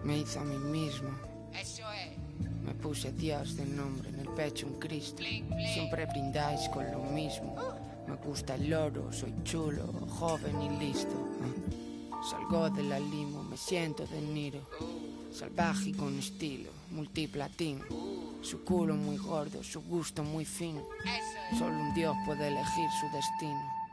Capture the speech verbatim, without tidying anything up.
Me hice a mí mismo. Eso es. Me puse Dios de nombre, en el pecho un Cristo. Bling, bling. Siempre brindáis con lo mismo. Me gusta el oro, soy chulo, joven y listo. ¿eh? Salgo de la limo, me siento de Niro. Salvaje y con estilo, multiplatino. Su culo muy gordo, su gusto muy fino. Eso es. Solo un dios puede elegir su destino.